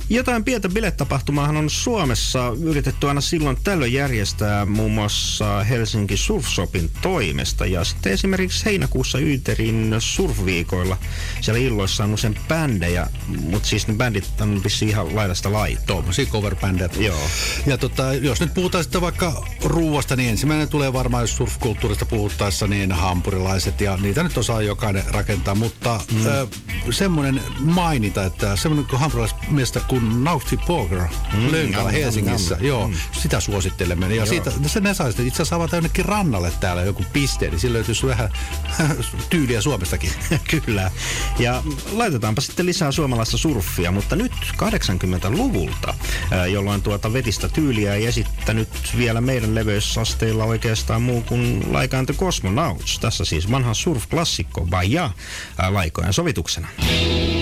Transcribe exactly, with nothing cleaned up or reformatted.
Jotain pientä biletapahtumaahan on Suomessa yritetty aina silloin tällöin järjestää muun muassa Helsinki Surfshopin toimesta. Ja sitten esimerkiksi heinäkuussa Yyterin surfviikoilla siellä illoissa on usein bändejä, mutta siis ne bändit on vissiin ihan laidasta laitaan. Tuommoisia cover-bändejä. Joo. Ja tota, jos nyt puhutaan sitten vaikka ruuasta, niin ensimmäinen tulee varmaan, jos surfkulttuurista puhuttaessa, niin hampurilaiset, ja niitä nyt osaa jokainen rakentaa, mutta mm. ö, semmoinen mainita, että semmoinen kuin hampurilaismesta kuin Naughty Poker mm, Lönkällä Helsingissä, nam, nam. joo, mm. sitä suosittelemme. Ja siitä, se ne saa sitten itse asiassa avata jonnekin rannalle täällä joku piste, niin sillä löytyisi vähän tyyliä Suomestakin. Kyllä. Ja laitetaanpa sitten lisää suomalaista surffia, mutta nyt kahdeksankymmentäluvulta, jolloin tuota vetistä tyyliä ei esittänyt vielä meidän leveysasteilla oikeastaan muu kuin Like and the Cosmonauts. Tässä siis vanha surf-klassikko Baja laikojen sovituksena.